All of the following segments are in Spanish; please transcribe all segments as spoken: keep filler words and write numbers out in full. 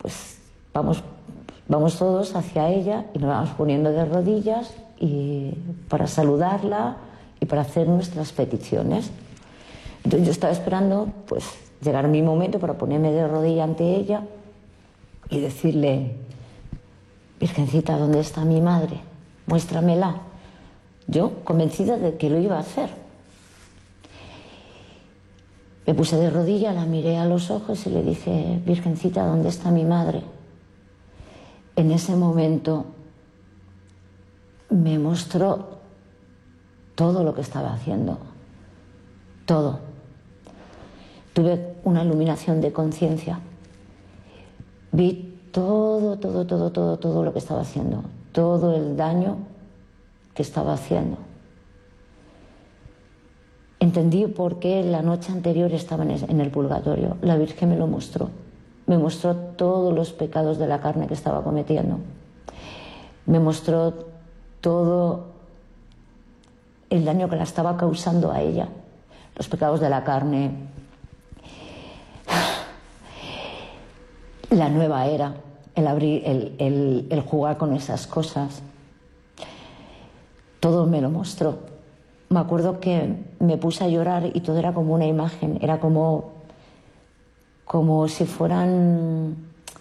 pues vamos, vamos todos hacia ella y nos vamos poniendo de rodillas y para saludarla y para hacer nuestras peticiones. Entonces yo estaba esperando pues llegar mi momento para ponerme de rodilla ante ella y decirle: Virgencita, ¿dónde está mi madre? Muéstramela. Yo convencida de que lo iba a hacer. Me puse de rodilla, la miré a los ojos y le dije: Virgencita, ¿dónde está mi madre? En ese momento me mostró todo lo que estaba haciendo, todo. Tuve una iluminación de conciencia. Vi todo, todo, todo, todo, todo lo que estaba haciendo, todo el daño que estaba haciendo. Entendí por qué la noche anterior estaba en el purgatorio. La Virgen me lo mostró. Me mostró todos los pecados de la carne que estaba cometiendo. Me mostró todo el daño que la estaba causando a ella. Los pecados de la carne, la nueva era, el, abrir, el, el, el jugar con esas cosas. Todo me lo mostró. Me acuerdo que me puse a llorar y todo era como una imagen, era como, como si fueran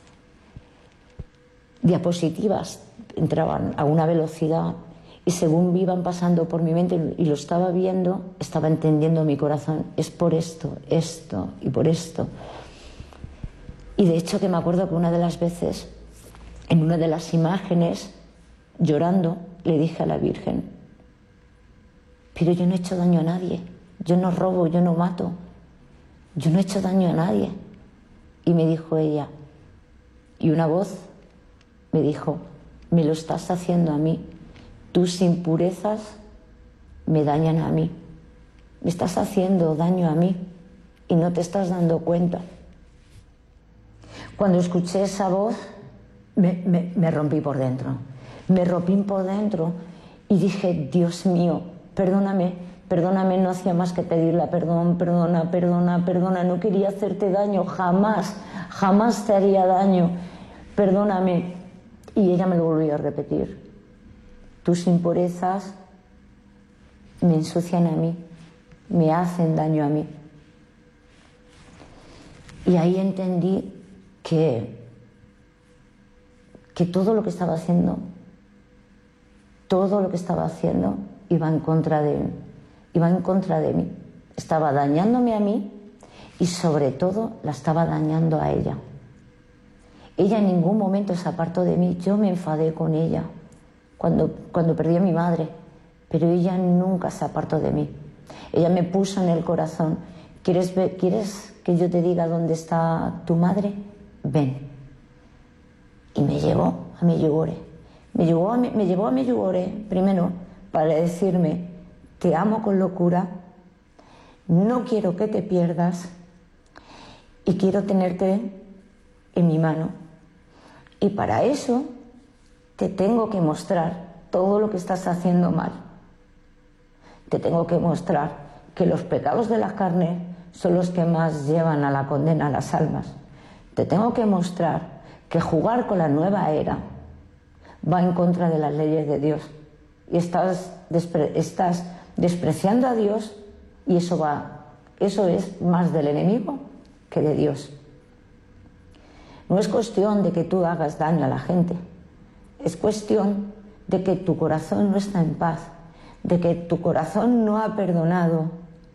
diapositivas, entraban a una velocidad y según iban pasando por mi mente y lo estaba viendo, estaba entendiendo mi corazón, es por esto, esto y por esto. Y de hecho que me acuerdo que una de las veces, en una de las imágenes, llorando, le dije a la Virgen: pero yo no he hecho daño a nadie, yo no robo, yo no mato, yo no he hecho daño a nadie. Y me dijo ella, y una voz me dijo: me lo estás haciendo a mí, tus impurezas me dañan a mí, me estás haciendo daño a mí y no te estás dando cuenta. Cuando escuché esa voz me, me, me rompí por dentro, me rompí por dentro y dije: Dios mío, perdóname, perdóname, no hacía más que pedirle perdón, perdona, perdona, perdona, no quería hacerte daño, jamás, jamás te haría daño, perdóname. Y ella me lo volvió a repetir: tus impurezas me ensucian a mí, me hacen daño a mí. Y ahí entendí que, que todo lo que estaba haciendo, todo lo que estaba haciendo iba en contra de, iba en contra de mí. Estaba dañándome a mí y sobre todo la estaba dañando a ella. Ella en ningún momento se apartó de mí. Yo me enfadé con ella cuando, cuando perdí a mi madre, pero ella nunca se apartó de mí. Ella me puso en el corazón: ¿Quieres ver, ¿quieres que yo te diga dónde está tu madre? Ven. Y me llevó a Medjugorje. Me llevó a, me llevó a Medjugorje primero para decirme: te amo con locura, no quiero que te pierdas y quiero tenerte en mi mano. Y para eso te tengo que mostrar todo lo que estás haciendo mal. Te tengo que mostrar que los pecados de la carne son los que más llevan a la condena a las almas. Te tengo que mostrar que jugar con la nueva era va en contra de las leyes de Dios. Y estás, despre estás despreciando a Dios y eso, va, eso es más del enemigo que de Dios. No es cuestión de que tú hagas daño a la gente, es cuestión de que tu corazón no está en paz, de que tu corazón no ha perdonado,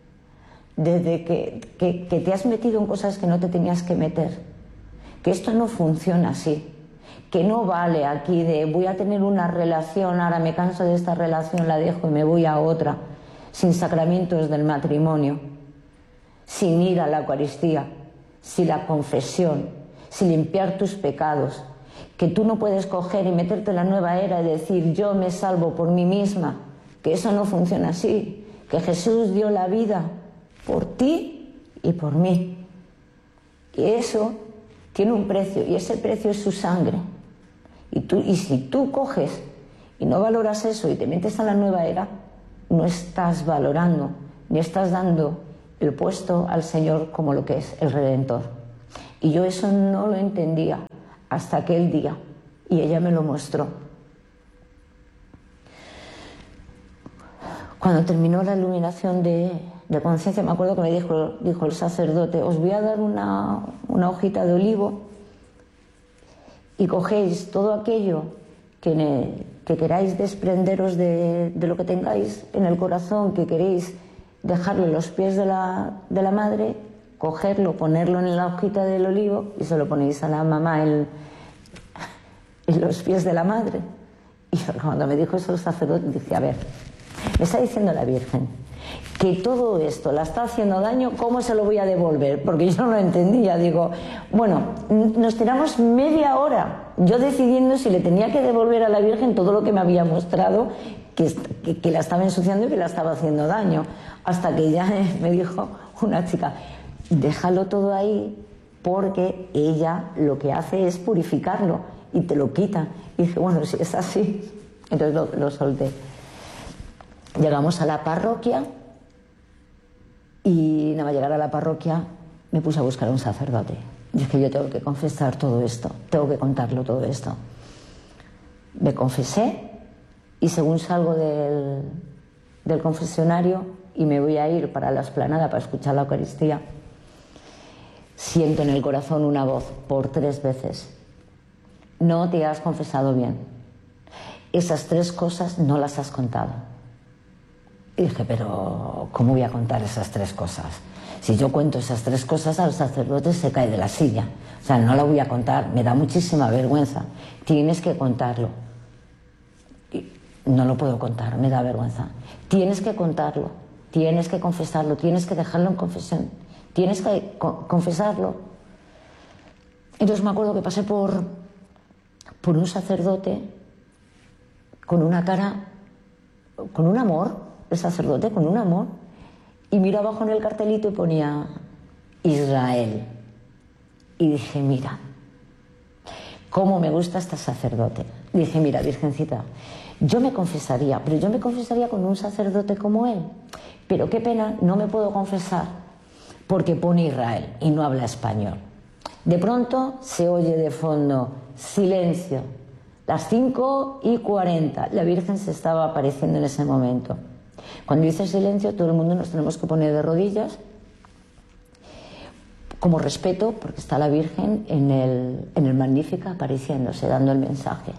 de que, que, que te has metido en cosas que no te tenías que meter, que esto no funciona así, que no vale aquí de voy a tener una relación, ahora me canso de esta relación, la dejo y me voy a otra, sin sacramentos del matrimonio, sin ir a la Eucaristía, sin la confesión, sin limpiar tus pecados, que tú no puedes coger y meterte en la nueva era y decir yo me salvo por mí misma, que eso no funciona así, que Jesús dio la vida por ti y por mí, y eso tiene un precio y ese precio es su sangre. Y, tú, y si tú coges y no valoras eso y te metes a la nueva era, no estás valorando ni estás dando el puesto al Señor como lo que es el Redentor. Y yo eso no lo entendía hasta aquel día, y ella me lo mostró. Cuando terminó la iluminación de, de conciencia, me acuerdo que me dijo, dijo el sacerdote: os voy a dar una, una hojita de olivo y cogéis todo aquello que, ne, que queráis desprenderos de, de lo que tengáis en el corazón, que queréis dejarlo en los pies de la, de la madre, cogerlo, ponerlo en la hojita del olivo y se lo ponéis a la mamá en, en los pies de la madre. Y cuando me dijo eso el sacerdote, dije: a ver, me está diciendo la Virgen que todo esto la está haciendo daño, ¿cómo se lo voy a devolver? Porque yo no lo entendía. Digo, bueno, nos tiramos media hora yo decidiendo si le tenía que devolver a la Virgen todo lo que me había mostrado, que, que, que la estaba ensuciando y que la estaba haciendo daño, hasta que ya me dijo una chica: déjalo todo ahí, porque ella lo que hace es purificarlo y te lo quita. Y dije, bueno, si es así, entonces lo, lo solté. Llegamos a la parroquia y nada más llegar a la parroquia me puse a buscar a un sacerdote. Dije, yo tengo que confesar todo esto, tengo que contarlo todo esto. Me confesé y según salgo del, del confesionario y me voy a ir para la explanada para escuchar la Eucaristía, siento en el corazón una voz por tres veces: no te has confesado bien, esas tres cosas no las has contado. Y dije, pero ¿cómo voy a contar esas tres cosas? Si yo cuento esas tres cosas, al sacerdote se cae de la silla. O sea, no la voy a contar, me da muchísima vergüenza. Tienes que contarlo. Y no lo puedo contar, me da vergüenza. Tienes que contarlo, tienes que confesarlo, tienes que dejarlo en confesión, tienes que co- confesarlo. Entonces me acuerdo que pasé por, por un sacerdote con una cara, con un amor, el sacerdote con un amor, y miro abajo en el cartelito y ponía Israel. Y dije, mira, cómo me gusta este sacerdote. Dije, mira, Virgencita, yo me confesaría, pero yo me confesaría con un sacerdote como él. Pero qué pena, no me puedo confesar porque pone Israel y no habla español. De pronto se oye de fondo silencio. Las cinco y cuarenta. La Virgen se estaba apareciendo en ese momento. Cuando dice silencio, todo el mundo nos tenemos que poner de rodillas como respeto, porque está la Virgen en el, en el Magnífica apareciéndose, dando el mensaje.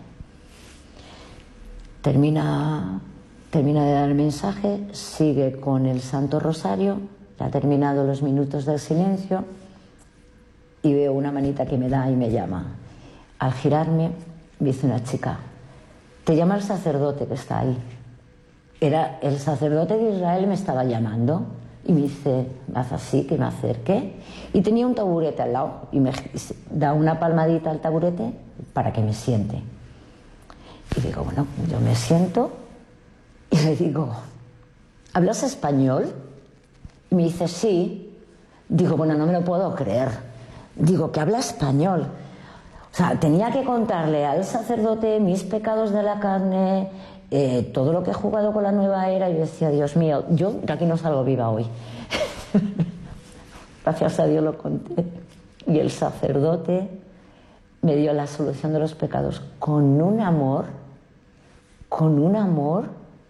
Termina, termina de dar el mensaje, sigue con el Santo Rosario, ya ha terminado los minutos del silencio, y veo una manita que me da y me llama. Al girarme, me dice una chica: te llama el sacerdote que está ahí. Era el sacerdote de Israel, me estaba llamando y me dice, me hace así, que me acerque, y tenía un taburete al lado y me da una palmadita al taburete para que me siente. Y digo, bueno, yo me siento y le digo, ¿hablas español? Y me dice, sí. Digo, bueno, no me lo puedo creer. Digo, que habla español. O sea, tenía que contarle al sacerdote mis pecados de la carne, eh, todo lo que he jugado con la nueva era. Y yo decía, Dios mío, yo de aquí no salgo viva hoy. Gracias a Dios lo conté. Y el sacerdote me dio la solución de los pecados con un amor, con un amor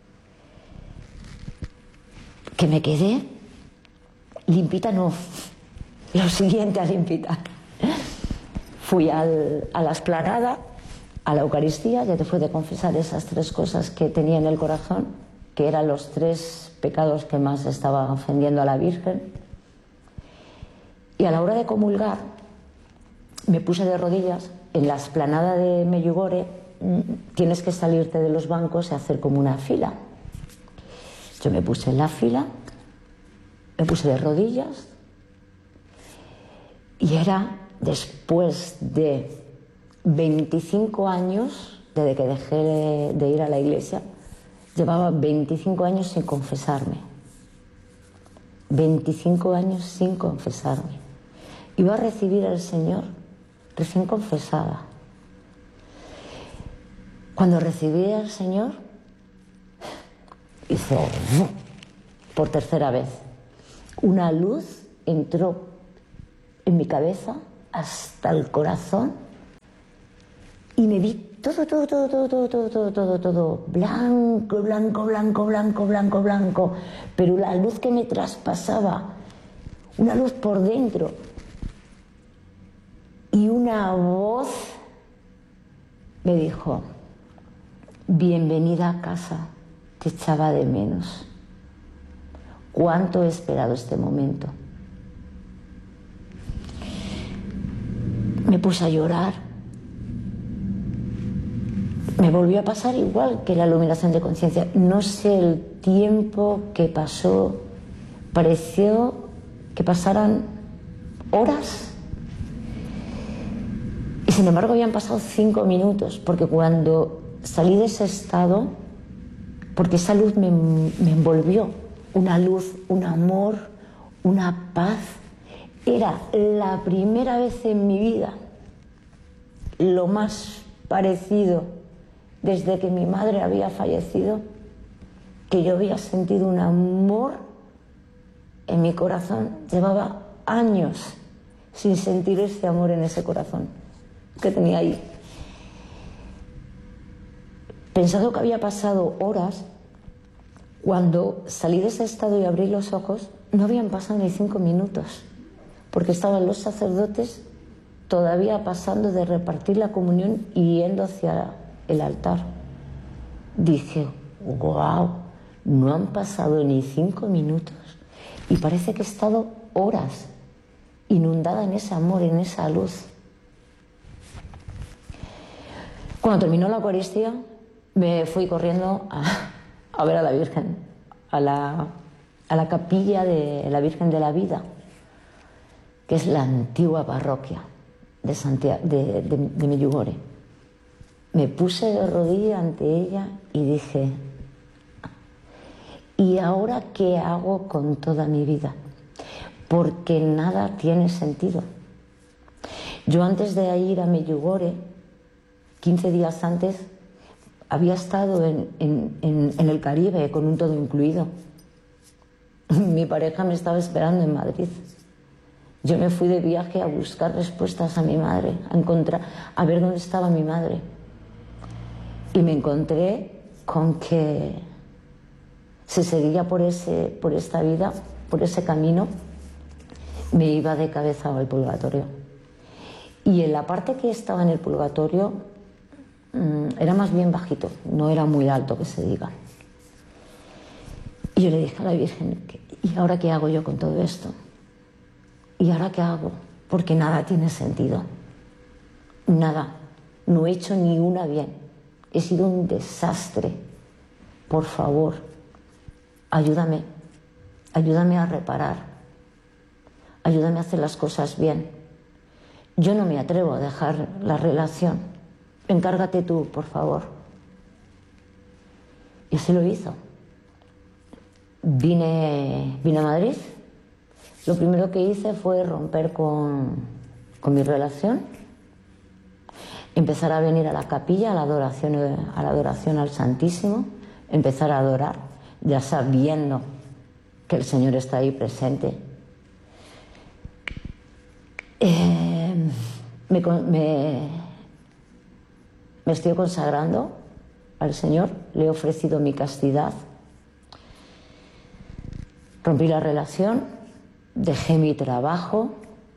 que me quedé limpita, no, lo siguiente a limpita. Fui al, a la explanada, a la Eucaristía, ya después de confesar esas tres cosas que tenía en el corazón, que eran los tres pecados que más estaban ofendiendo a la Virgen. Y a la hora de comulgar, me puse de rodillas en la explanada de Medjugorje. Tienes que salirte de los bancos y hacer como una fila. Yo me puse en la fila, me puse de rodillas, y era después de veinticinco años, desde que dejé de, de ir a la iglesia, llevaba veinticinco años sin confesarme. veinticinco años sin confesarme. Iba a recibir al Señor recién confesada. Cuando recibí al Señor, hice por tercera vez. Una luz entró en mi cabeza hasta el corazón y me vi todo, todo, todo, todo, todo, todo, todo, todo, todo, blanco, blanco, blanco, blanco, blanco, blanco, pero la luz que me traspasaba, una luz por dentro, y una voz me dijo: bienvenida a casa, te echaba de menos. ¿Cuánto he esperado este momento? Me puse a llorar. Me volvió a pasar igual que la iluminación de conciencia. No sé el tiempo que pasó. Pareció que pasaran horas. Y sin embargo habían pasado cinco minutos, porque cuando salí de ese estado, porque esa luz me, me envolvió, una luz, un amor, una paz. Era la primera vez en mi vida, lo más parecido desde que mi madre había fallecido, que yo había sentido un amor en mi corazón. Llevaba años sin sentir ese amor en ese corazón que tenía ahí. Pensando que había pasado horas, cuando salí de ese estado y abrí los ojos, no habían pasado ni cinco minutos, porque estaban los sacerdotes todavía pasando de repartir la comunión y yendo hacia el altar. Dije: wow, no han pasado ni cinco minutos y parece que he estado horas inundada en ese amor, en esa luz. Cuando terminó la Eucaristía, me fui corriendo a, a ver a la Virgen, a la, a la capilla de la Virgen de la Vida, que es la antigua parroquia de, Santiago, de, de, de Medjugorje. Me puse de rodillas ante ella y dije: ¿y ahora qué hago con toda mi vida? Porque nada tiene sentido. Yo antes de ir a Medjugorje, quince días antes, había estado en, en, en, en el Caribe con un todo incluido. Mi pareja me estaba esperando en Madrid. Yo me fui de viaje a buscar respuestas a mi madre, a encontrar, a ver dónde estaba mi madre. Y me encontré con que si seguía por, ese, por esta vida, por ese camino, me iba de cabeza al purgatorio. Y en la parte que estaba en el purgatorio mmm, era más bien bajito, no era muy alto, que se diga. Y yo le dije a la Virgen: ¿y ahora qué hago yo con todo esto? ¿Y ahora qué hago? Porque nada tiene sentido. Nada. No he hecho ni una bien. He sido un desastre. Por favor, ayúdame. Ayúdame a reparar. Ayúdame a hacer las cosas bien. Yo no me atrevo a dejar la relación. Encárgate tú, por favor. Y así lo hizo. Vine, vine a Madrid. Lo primero que hice fue romper con, con mi relación, empezar a venir a la capilla, a la adoración, a la adoración al Santísimo, empezar a adorar, ya sabiendo que el Señor está ahí presente. Eh, me, me, me estoy consagrando al Señor, le he ofrecido mi castidad, rompí la relación. Dejé mi trabajo,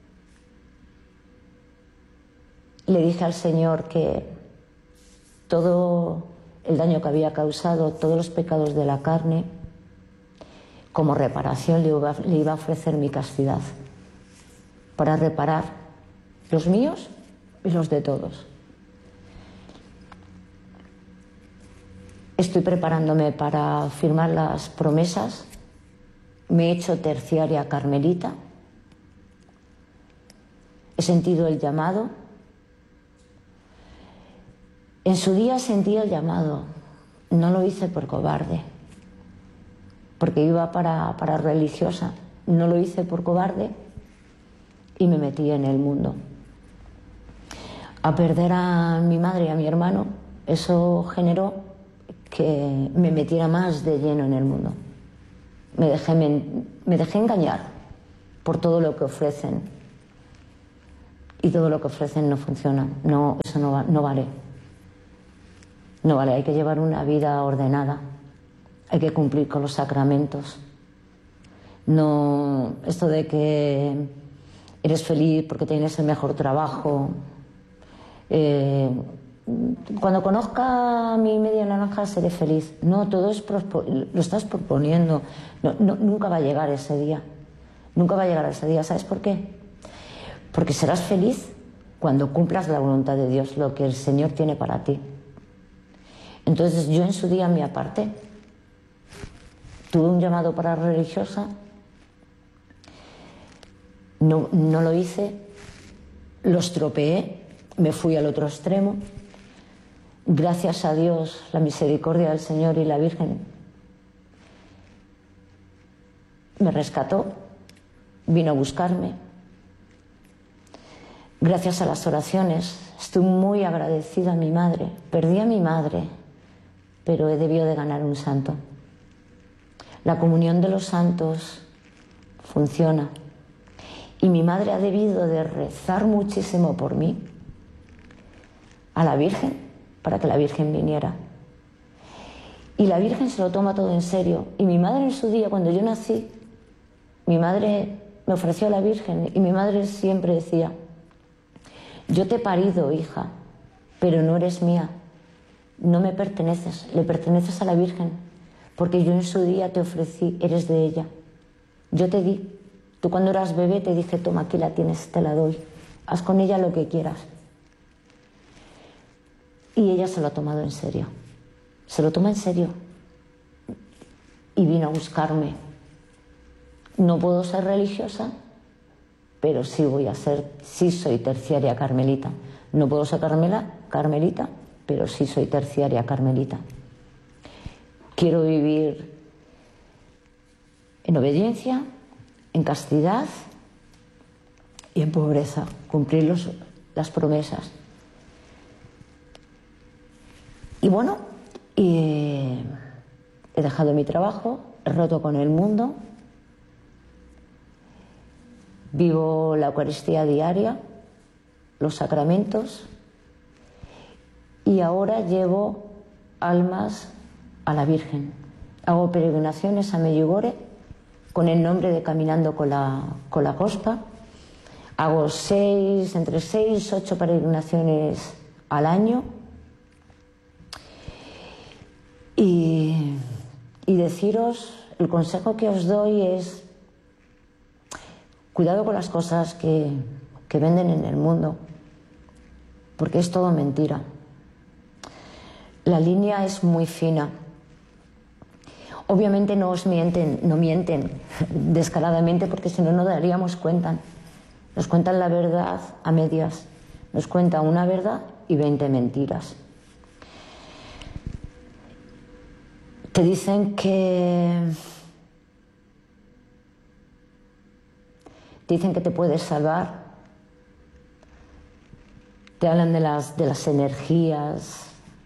le dije al Señor que todo el daño que había causado, todos los pecados de la carne, como reparación le iba, le iba a ofrecer mi castidad para reparar los míos y los de todos. Estoy preparándome para firmar las promesas. Me he hecho terciaria carmelita. He sentido el llamado. En su día sentí el llamado. No lo hice por cobarde, porque iba para, para religiosa. No lo hice por cobarde y me metí en el mundo. A perder a mi madre y a mi hermano, eso generó que me metiera más de lleno en el mundo. Me dejé, me, me dejé engañar por todo lo que ofrecen. Y todo lo que ofrecen no funciona. No, eso no, va, no vale. No vale, hay que llevar una vida ordenada, hay que cumplir con los sacramentos. No, esto de que eres feliz porque tienes el mejor trabajo. Eh, cuando conozca a mi media naranja seré feliz. No, todo es lo estás proponiendo. No, no, nunca va a llegar ese día. Nunca va a llegar ese día. ¿Sabes por qué? Porque serás feliz cuando cumplas la voluntad de Dios, lo que el Señor tiene para ti. Entonces yo en su día me aparté. Tuve un llamado para religiosa. No, no lo hice. Lo estropeé. Me fui al otro extremo. Gracias a Dios, la misericordia del Señor y la Virgen me rescató, vino a buscarme. Gracias a las oraciones, estoy muy agradecida a mi madre. Perdí a mi madre, pero he debido de ganar un santo. La comunión de los santos funciona. Y mi madre ha debido de rezar muchísimo por mí a la Virgen, para que la Virgen viniera. Y la Virgen se lo toma todo en serio. Y mi madre en su día, cuando yo nací, mi madre me ofreció a la Virgen y mi madre siempre decía: yo te he parido, hija, pero no eres mía, no me perteneces, le perteneces a la Virgen, porque yo en su día te ofrecí, eres de ella. Yo te di, tú cuando eras bebé te dije: toma, aquí la tienes, te la doy, haz con ella lo que quieras. Y ella se lo ha tomado en serio, se lo toma en serio y vino a buscarme. No puedo ser religiosa, pero sí voy a ser, sí soy terciaria carmelita. No puedo ser carmela, carmelita, pero sí soy terciaria carmelita. Quiero vivir en obediencia, en castidad y en pobreza, cumplir los, las promesas. Y bueno, y he dejado mi trabajo, he roto con el mundo, vivo la Eucaristía diaria, los sacramentos, y ahora llevo almas a la Virgen. Hago peregrinaciones a Medjugorje con el nombre de Caminando con la, con la Cospa. Hago seis, entre seis, ocho peregrinaciones al año. Y, y deciros, el consejo que os doy es: cuidado con las cosas que, que venden en el mundo, porque es todo mentira. La línea es muy fina. Obviamente no os mienten, no mienten descaradamente, porque si no, no daríamos cuenta. Nos cuentan la verdad a medias. Nos cuentan una verdad y veinte mentiras. Te dicen que te dicen que te puedes salvar. Te hablan de las, de las energías,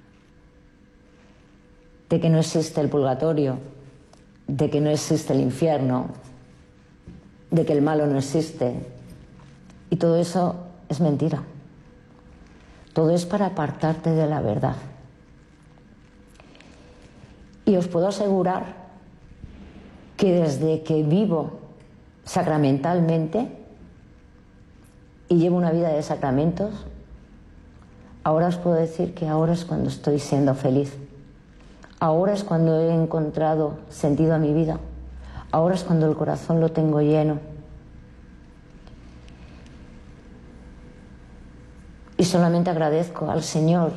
de que no existe el purgatorio, de que no existe el infierno, de que el malo no existe. Y todo eso es mentira. Todo es para apartarte de la verdad. Y os puedo asegurar que desde que vivo sacramentalmente y llevo una vida de sacramentos, ahora os puedo decir que ahora es cuando estoy siendo feliz. Ahora es cuando he encontrado sentido a mi vida. Ahora es cuando el corazón lo tengo lleno. Y solamente agradezco al Señor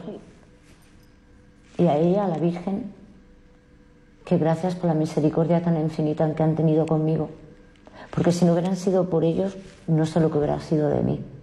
y a ella, a la Virgen, que gracias por la misericordia tan infinita que han tenido conmigo. Porque si no hubieran sido por ellos, no sé lo que hubiera sido de mí.